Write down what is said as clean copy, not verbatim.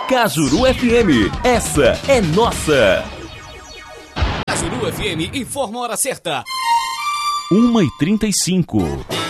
Cajuru FM, essa é nossa. Cajuru FM informa a hora certa. 1h35.